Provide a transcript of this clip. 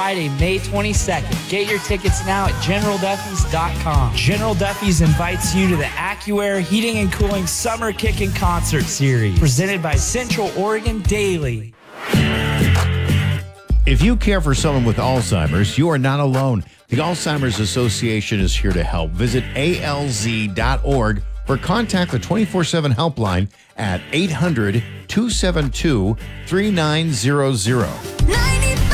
Friday, May 22nd. Get your tickets now at GeneralDuffy's.com. General Duffy's invites you to the AccuAir Heating and Cooling Summer Kickin' Concert Series, presented by Central Oregon Daily. If you care for someone with Alzheimer's, you are not alone. The Alzheimer's Association is here to help. Visit alz.org or contact the 24/7 helpline at 800-272-3900.